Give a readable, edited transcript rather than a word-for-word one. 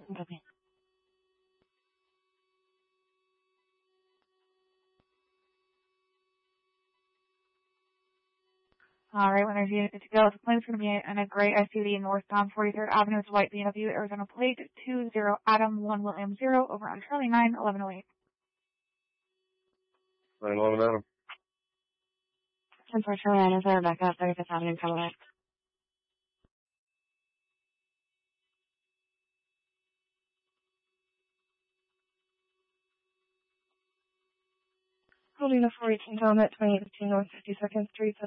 Okay. Alright, when you're good to go, the claim's going to be in a gray SUV northbound 43rd Avenue with white BMW, Arizona plate 20 Adam 1 William 0 over on Charlie 9 1108. 911 Adam. 10-4 Charlie 9 is there, back up 35th Avenue, Cadillac. Holding a 418 helmet, 2815 North 52nd Street.